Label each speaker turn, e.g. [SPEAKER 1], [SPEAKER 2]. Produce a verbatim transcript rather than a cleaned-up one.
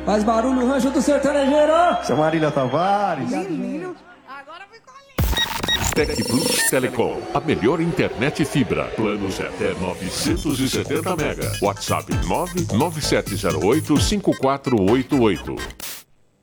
[SPEAKER 1] Faz barulho, rancho do sertanejeiro.
[SPEAKER 2] Seu Marília Tavares.
[SPEAKER 3] Menino, agora ficou lindo.
[SPEAKER 4] Tec Plus Telecom, a melhor internet fibra. Planos até novecentos e setenta mega. WhatsApp nove nove sete zero oito cinco quatro oito oito.